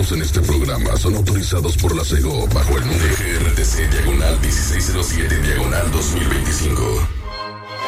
emitidos en este programa son autorizados por la SEGO bajo el número GRTC /1607/2025.